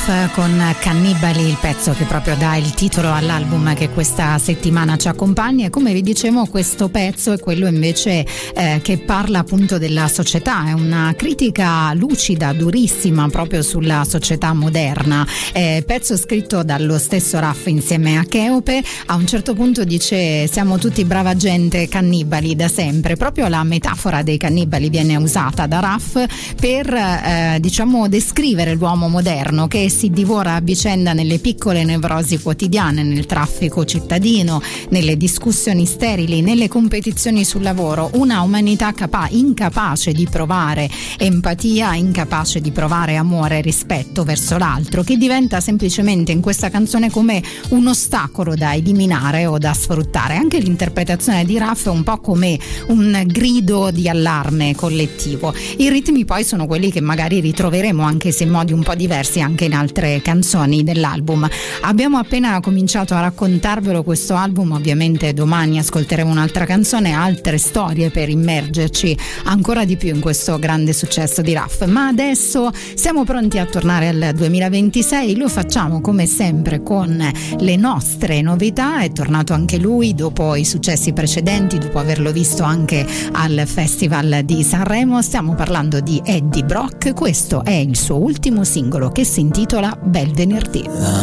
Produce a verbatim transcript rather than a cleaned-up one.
Raff con Cannibali, il pezzo che proprio dà il titolo all'album che questa settimana ci accompagna. E come vi dicevo, questo pezzo è quello invece eh, che parla appunto della società, è una critica lucida, durissima proprio sulla società moderna. Eh, pezzo scritto dallo stesso Raff insieme a Cheope. A un certo punto dice: siamo tutti brava gente, cannibali da sempre. Proprio la metafora dei cannibali viene usata da Raff per eh, diciamo descrivere l'uomo moderno che si divora a vicenda nelle piccole nevrosi quotidiane, nel traffico cittadino, nelle discussioni sterili, nelle competizioni sul lavoro. Una umanità capa- incapace di provare empatia, incapace di provare amore e rispetto verso l'altro, che diventa semplicemente in questa canzone come un ostacolo da eliminare o da sfruttare. Anche l'interpretazione di Raff è un po' come un grido di allarme collettivo. I ritmi poi sono quelli che magari ritroveremo, anche se in modi un po' diversi, anche in altre canzoni dell'album. Abbiamo appena cominciato a raccontarvelo questo album, ovviamente domani ascolteremo un'altra canzone, altre storie per immergerci ancora di più in questo grande successo di Raff. Ma adesso siamo pronti a tornare al duemilaventisei, lo facciamo come sempre con le nostre novità. È tornato anche lui dopo i successi precedenti, dopo averlo visto anche al Festival di Sanremo. Stiamo parlando di Eddie Brock, questo è il suo ultimo singolo che si intitola Bel Venerdì.